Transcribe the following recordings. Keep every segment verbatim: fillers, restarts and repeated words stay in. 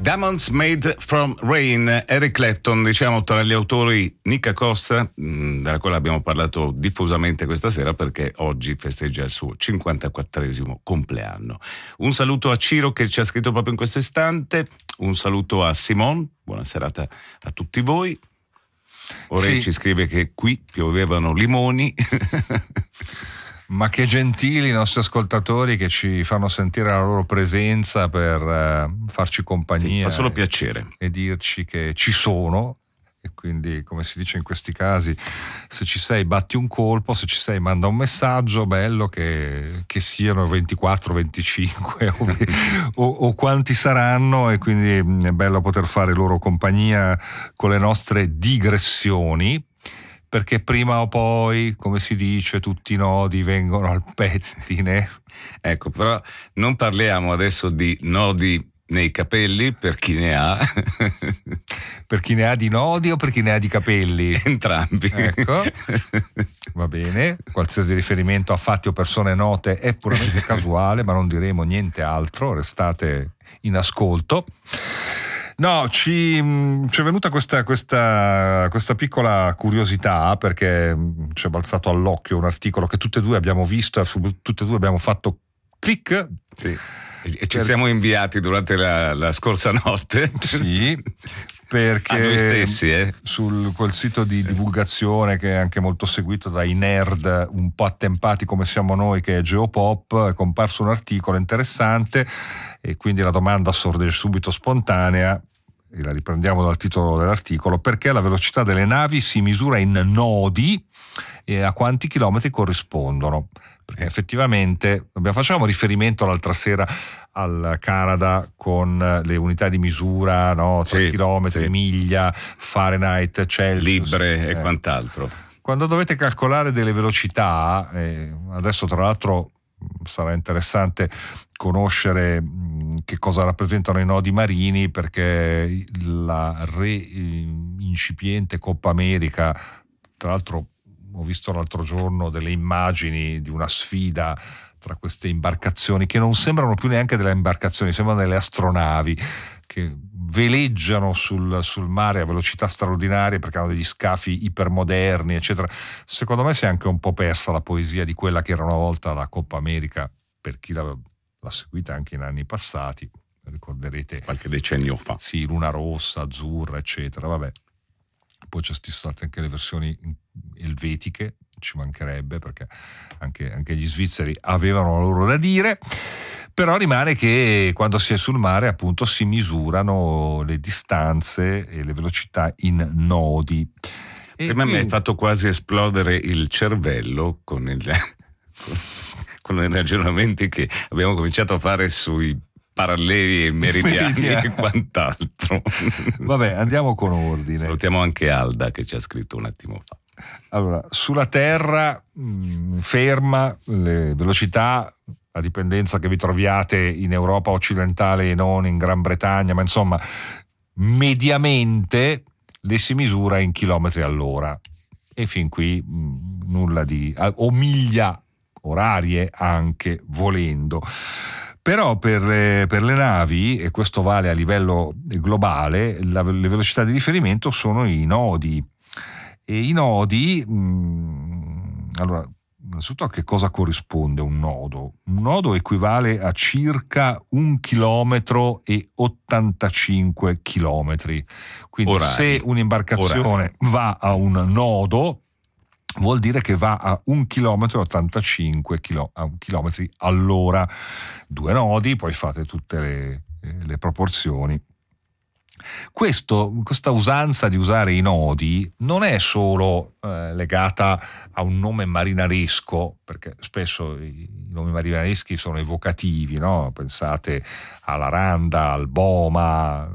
Diamonds Made from Rain, Eric Clapton, diciamo tra gli autori Nicca Costa, mh, della quale abbiamo parlato diffusamente questa sera perché oggi festeggia il suo cinquantaquattresimo compleanno. Un saluto a Ciro che ci ha scritto proprio in questo istante, un saluto a Simone, buona serata a tutti voi. Ore sì. Ci scrive che qui piovevano limoni. Ma che gentili i nostri ascoltatori che ci fanno sentire la loro presenza per eh, farci compagnia. Sì, fa solo piacere. E, e dirci che ci sono. E quindi, come si dice in questi casi, se ci sei batti un colpo, se ci sei manda un messaggio, bello che, che siano ventiquattro, venticinque o, o, o quanti saranno, e quindi è bello poter fare loro compagnia con le nostre digressioni. Perché prima o poi, come si dice, tutti i nodi vengono al pettine. Ecco, però non parliamo adesso di nodi nei capelli, per chi ne ha. Per chi ne ha di nodi o per chi ne ha di capelli? Entrambi. Ecco, va bene. Qualsiasi riferimento a fatti o persone note è puramente casuale, ma non diremo niente altro, restate in ascolto. No, ci, ci è venuta questa, questa, questa piccola curiosità perché ci è balzato all'occhio un articolo che tutte e due abbiamo visto e su tutte e due abbiamo fatto click. Sì. E ci per... siamo inviati durante la, la scorsa notte. Sì, perché a noi stessi, eh. Sul quel sito di divulgazione che è anche molto seguito dai nerd un po' attempati come siamo noi, che è Geopop, è comparso un articolo interessante e quindi la domanda sorge subito spontanea, e la riprendiamo dal titolo dell'articolo: perché la velocità delle navi si misura in nodi e a quanti chilometri corrispondono? Perché effettivamente facciamo riferimento l'altra sera al Canada con le unità di misura, no? tre sì, chilometri, sì. miglia, Fahrenheit, Celsius, Libre eh. e quant'altro. Quando dovete calcolare delle velocità, eh, adesso tra l'altro sarà interessante conoscere mh, che cosa rappresentano i nodi marini, perché la re incipiente Coppa America, tra l'altro ho visto l'altro giorno delle immagini di una sfida tra queste imbarcazioni che non sembrano più neanche delle imbarcazioni, sembrano delle astronavi che veleggiano sul, sul mare a velocità straordinarie perché hanno degli scafi ipermoderni, eccetera. Secondo me si è anche un po' persa la poesia di quella che era una volta la Coppa America, per chi l'ha, l'ha seguita anche in anni passati, ricorderete. Qualche decennio fa. Sì, Luna Rossa, Azzurra, eccetera, vabbè. Poi c'è state anche le versioni elvetiche, ci mancherebbe, perché anche, anche gli svizzeri avevano la loro da dire, però rimane che quando si è sul mare appunto si misurano le distanze e le velocità in nodi. E Prima quindi... mi hai fatto quasi esplodere il cervello con, il, con, con i ragionamenti che abbiamo cominciato a fare sui paralleli e meridiani, meridiani. E quant'altro. Vabbè, andiamo con ordine. Salutiamo anche Alda che ci ha scritto un attimo fa. Allora, sulla Terra mh, ferma le velocità, a dipendenza che vi troviate in Europa occidentale e non in Gran Bretagna, ma insomma mediamente le si misura in chilometri all'ora, e fin qui mh, nulla di o miglia orarie anche volendo. Però per le, per le navi, e questo vale a livello globale, la, le velocità di riferimento sono i nodi. E i nodi, mh, allora, innanzitutto a che cosa corrisponde un nodo? Un nodo equivale a circa un chilometro e ottantacinque chilometri. Quindi orari. Se un'imbarcazione orari. va a un nodo, vuol dire che va a un chilometro e ottantacinque chilo, a un chilometri all'ora. Due nodi, poi fate tutte le, le proporzioni. Questo, questa usanza di usare i nodi non è solo eh, legata a un nome marinaresco, perché spesso i nomi marinareschi sono evocativi, no? Pensate alla randa, al boma,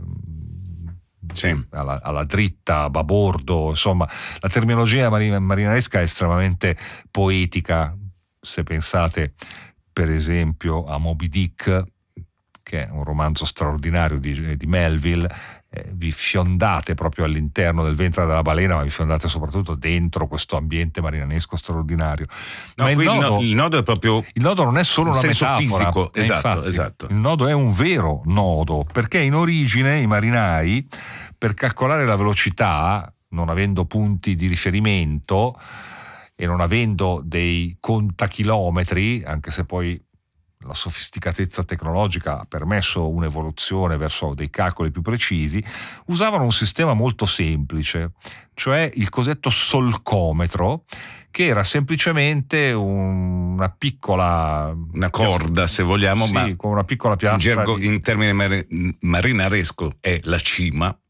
sì. alla, alla dritta, a babordo, insomma la terminologia marina, marinaresca è estremamente poetica. Se pensate per esempio a Moby Dick, che è un romanzo straordinario di, di Melville, eh, vi fiondate proprio all'interno del ventre della balena, ma vi fiondate soprattutto dentro questo ambiente marinanesco straordinario. No, ma il il, nodo, no, il nodo è proprio il nodo non è solo una senso metafora, fisico, eh, esatto, infatti, esatto. Il nodo è un vero nodo, perché in origine i marinai, per calcolare la velocità, non avendo punti di riferimento e non avendo dei contachilometri, anche se poi la sofisticatezza tecnologica ha permesso un'evoluzione verso dei calcoli più precisi, usavano un sistema molto semplice, cioè il cosiddetto solcometro, che era semplicemente un, una piccola una corda, se vogliamo, sì, ma con una piccola piastra in, gergo, di... in termine mari- marinaresco è la cima.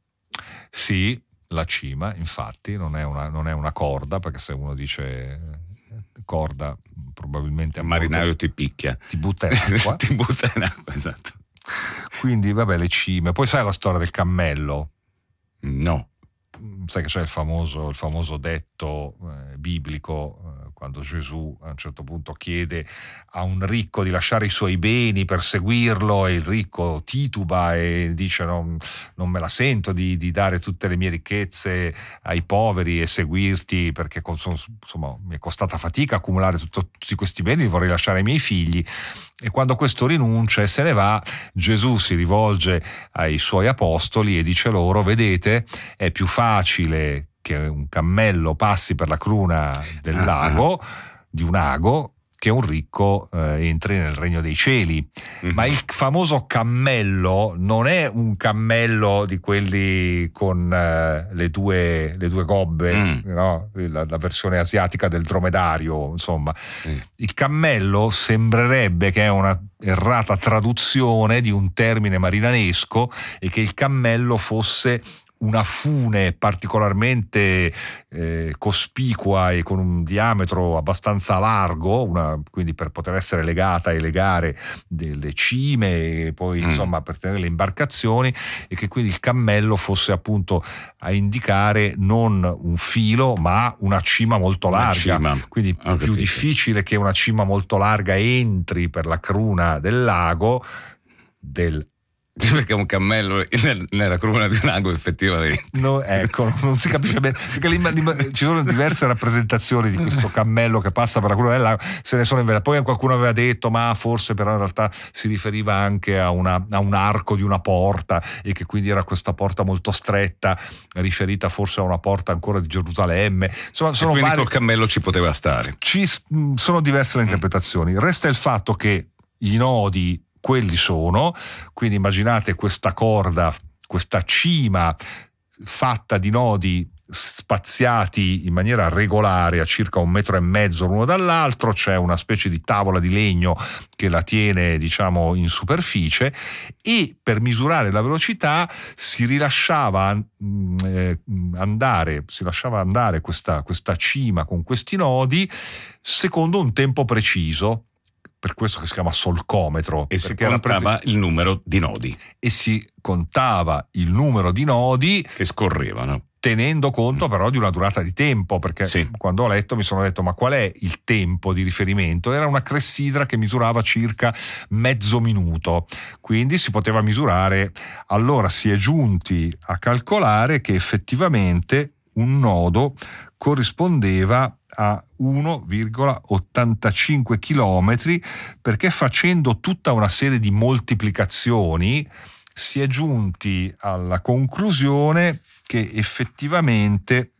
Sì, la cima, infatti, non è una, non è una corda, perché se uno dice corda probabilmente il marinaio ti picchia, ti butta in acqua. ti butta in acqua, esatto. Quindi vabbè, le cime. Poi sai la storia del cammello? No. Sai che c'è il famoso, il famoso detto eh, biblico, eh, quando Gesù a un certo punto chiede a un ricco di lasciare i suoi beni per seguirlo, e il ricco tituba e dice non, non me la sento di, di dare tutte le mie ricchezze ai poveri e seguirti, perché insomma mi è costata fatica accumulare tutto, tutti questi beni, li vorrei lasciare ai miei figli. E quando questo rinuncia e se ne va, Gesù si rivolge ai suoi apostoli e dice loro: vedete, è più facile che un cammello passi per la cruna del ah, lago, ah. di un ago, che un ricco eh, entri nel regno dei cieli. Mm-hmm. Ma il famoso cammello non è un cammello di quelli con eh, le, due, le due gobbe, mm. no? la, la versione asiatica del dromedario, insomma. Mm. Il cammello sembrerebbe che è una errata traduzione di un termine marinanesco e che il cammello fosse una fune particolarmente eh, cospicua e con un diametro abbastanza largo, una, quindi per poter essere legata e legare delle cime e poi mm. insomma per tenere le imbarcazioni, e che quindi il cammello fosse appunto a indicare non un filo ma una cima molto larga, cima. Quindi Ho più capito. difficile che una cima molto larga entri per la cruna del lago del perché un cammello nella cruna di un ago effettivamente no, ecco, non si capisce bene, perché l'im- l'im- ci sono diverse rappresentazioni di questo cammello che passa per la cruna del lago, se ne sono inventate. Poi qualcuno aveva detto ma forse però in realtà si riferiva anche a, una, a un arco di una porta, e che quindi era questa porta molto stretta riferita forse a una porta ancora di Gerusalemme. Insomma, sono e quindi varie... col cammello ci poteva stare. Ci sono diverse le interpretazioni. Mm. Resta il fatto che i nodi quelli sono, quindi immaginate questa corda, questa cima fatta di nodi spaziati in maniera regolare a circa un metro e mezzo l'uno dall'altro, c'è una specie di tavola di legno che la tiene, diciamo, in superficie, e per misurare la velocità si rilasciava eh, andare, si lasciava andare questa, questa cima con questi nodi secondo un tempo preciso. Per questo che si chiama solcometro. E si contava prese... il numero di nodi. E si contava il numero di nodi che scorrevano, tenendo conto mm. però di una durata di tempo, perché sì. quando ho letto mi sono detto ma qual è il tempo di riferimento? Era una clessidra che misurava circa mezzo minuto, quindi si poteva misurare. Allora si è giunti a calcolare che effettivamente un nodo corrispondeva a uno virgola ottantacinque chilometri, perché facendo tutta una serie di moltiplicazioni si è giunti alla conclusione che effettivamente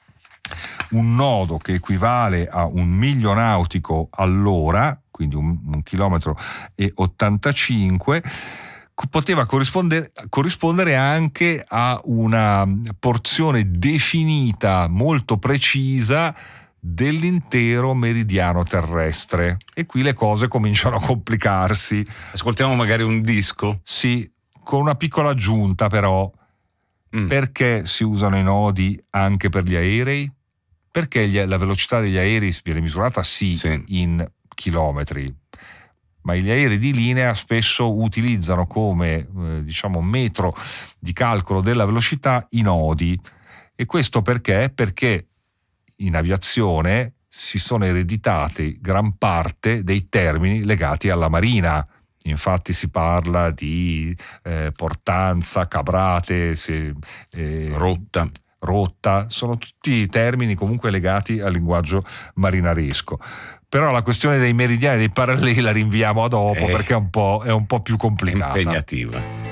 un nodo che equivale a un miglio nautico all'ora, quindi un, un chilometro e ottantacinque, poteva corrispondere, corrispondere anche a una porzione definita molto precisa dell'intero meridiano terrestre. E qui le cose cominciano a complicarsi. Ascoltiamo magari un disco? Sì, con una piccola aggiunta però. Mm. Perché si usano i nodi anche per gli aerei? Perché gli, la velocità degli aerei viene misurata sì, sì in chilometri, ma gli aerei di linea spesso utilizzano come eh, diciamo metro di calcolo della velocità i nodi. E questo perché? Perché in aviazione si sono ereditati gran parte dei termini legati alla marina, Infatti si parla di eh, portanza, cabrate, se, eh, rotta. rotta, sono tutti termini comunque legati al linguaggio marinaresco. Però la questione dei meridiani e dei paralleli la rinviamo a dopo, eh, perché è un po', è un po' più complicata. Impegnativa.